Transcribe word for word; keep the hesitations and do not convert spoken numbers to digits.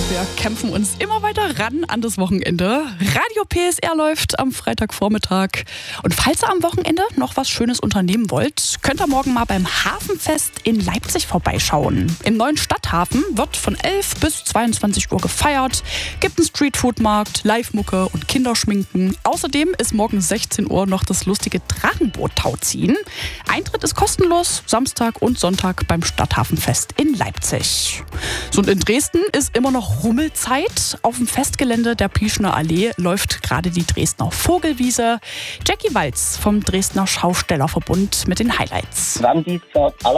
Wir kämpfen uns immer weiter ran an das Wochenende. Radio P S R läuft am Freitagvormittag. Und falls ihr am Wochenende noch was Schönes unternehmen wollt, könnt ihr morgen mal beim Hafenfest in Leipzig vorbeischauen. Im neuen Stadthafen wird von elf bis zweiundzwanzig Uhr gefeiert, gibt einen Streetfood-Markt, Live-Mucke und Kinderschminken. Außerdem ist morgen sechzehn Uhr noch das lustige Drachenboot-Tauziehen. Eintritt ist kostenlos, Samstag und Sonntag beim Stadthafenfest in Leipzig. So, und in Dresden ist immer noch Rummelzeit. Auf dem Festgelände der Pieschner Allee läuft gerade die Dresdner Vogelwiese. Jackie Walz vom Dresdner Schaustellerverbund mit den Highlights. Wir haben dieses Jahr